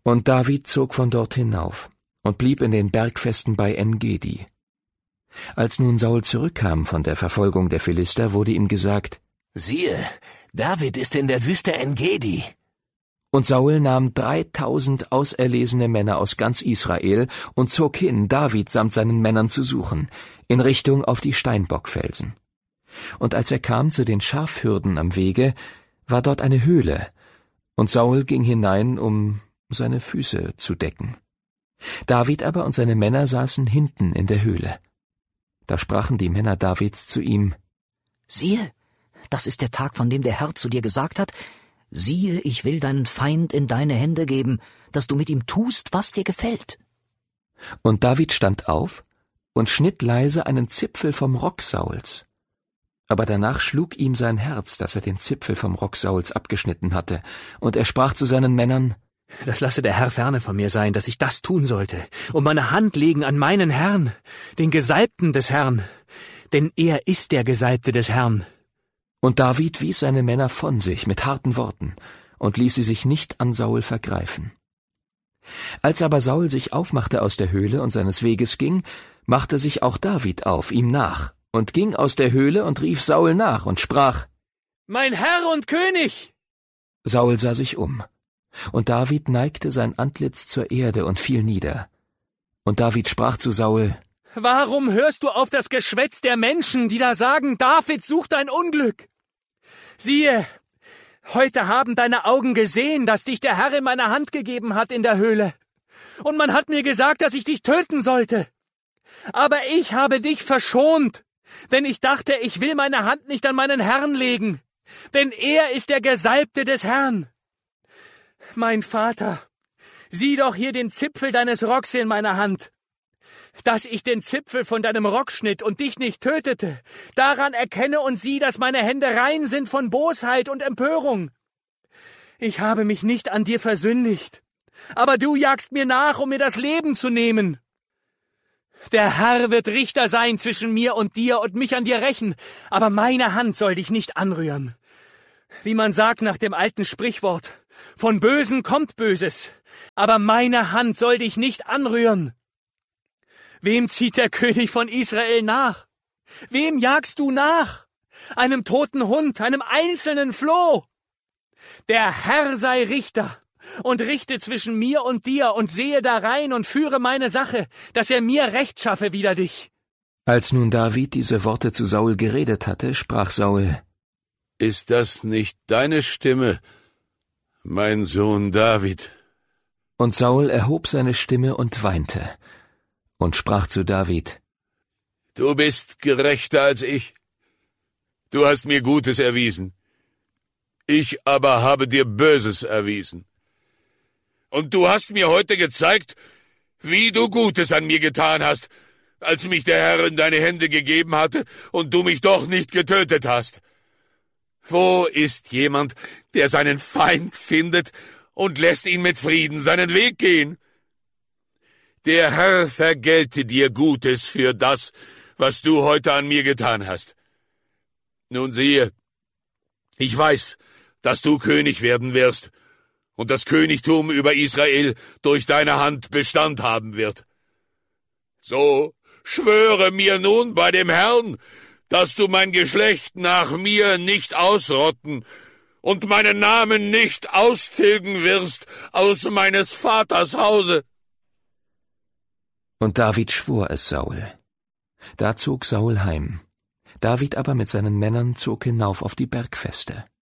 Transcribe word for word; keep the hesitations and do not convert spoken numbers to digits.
Und David zog von dort hinauf und blieb in den Bergfesten bei En-Gedi. Als nun Saul zurückkam von der Verfolgung der Philister, wurde ihm gesagt: Siehe, David ist in der Wüste En-Gedi. Und Saul nahm dreitausend auserlesene Männer aus ganz Israel und zog hin, David samt seinen Männern zu suchen, in Richtung auf die Steinbockfelsen. Und als er kam zu den Schafhürden am Wege, war dort eine Höhle, und Saul ging hinein, um seine Füße zu decken. David aber und seine Männer saßen hinten in der Höhle. Da sprachen die Männer Davids zu ihm: Siehe, das ist der Tag, von dem der Herr zu dir gesagt hat: Siehe, ich will deinen Feind in deine Hände geben, dass du mit ihm tust, was dir gefällt. Und David stand auf und schnitt leise einen Zipfel vom Rock Sauls. Aber danach schlug ihm sein Herz, dass er den Zipfel vom Rock Sauls abgeschnitten hatte, und er sprach zu seinen Männern: Das lasse der Herr ferne von mir sein, dass ich das tun sollte, und meine Hand legen an meinen Herrn, den Gesalbten des Herrn, denn er ist der Gesalbte des Herrn. Und David wies seine Männer von sich mit harten Worten und ließ sie sich nicht an Saul vergreifen. Als aber Saul sich aufmachte aus der Höhle und seines Weges ging, machte sich auch David auf ihm nach und ging aus der Höhle und rief Saul nach und sprach: »Mein Herr und König!« Saul sah sich um, und David neigte sein Antlitz zur Erde und fiel nieder. Und David sprach zu Saul: »Warum hörst du auf das Geschwätz der Menschen, die da sagen, David sucht ein Unglück? Siehe, heute haben deine Augen gesehen, dass dich der Herr in meine Hand gegeben hat in der Höhle. Und man hat mir gesagt, dass ich dich töten sollte. Aber ich habe dich verschont, denn ich dachte, ich will meine Hand nicht an meinen Herrn legen, denn er ist der Gesalbte des Herrn. Mein Vater, sieh doch hier den Zipfel deines Rocks in meiner Hand. Dass ich den Zipfel von deinem Rock schnitt und dich nicht tötete, daran erkenne und sieh, dass meine Hände rein sind von Bosheit und Empörung. Ich habe mich nicht an dir versündigt, aber du jagst mir nach, um mir das Leben zu nehmen. Der Herr wird Richter sein zwischen mir und dir und mich an dir rächen, aber meine Hand soll dich nicht anrühren. Wie man sagt nach dem alten Sprichwort, von Bösen kommt Böses, aber meine Hand soll dich nicht anrühren. Wem zieht der König von Israel nach? Wem jagst du nach? Einem toten Hund, einem einzelnen Floh? Der Herr sei Richter und richte zwischen mir und dir und sehe darein und führe meine Sache, dass er mir Recht schaffe wider dich.« Als nun David diese Worte zu Saul geredet hatte, sprach Saul: »Ist das nicht deine Stimme, mein Sohn David?« Und Saul erhob seine Stimme und weinte und sprach zu David: »Du bist gerechter als ich. Du hast mir Gutes erwiesen. Ich aber habe dir Böses erwiesen. Und du hast mir heute gezeigt, wie du Gutes an mir getan hast, als mich der Herr in deine Hände gegeben hatte und du mich doch nicht getötet hast. Wo ist jemand, der seinen Feind findet und lässt ihn mit Frieden seinen Weg gehen? Der Herr vergelte dir Gutes für das, was du heute an mir getan hast. Nun siehe, ich weiß, dass du König werden wirst und das Königtum über Israel durch deine Hand Bestand haben wird. So schwöre mir nun bei dem Herrn, dass du mein Geschlecht nach mir nicht ausrotten und meinen Namen nicht austilgen wirst aus meines Vaters Hause.« Und David schwor es Saul. Da zog Saul heim. David aber mit seinen Männern zog hinauf auf die Bergfeste.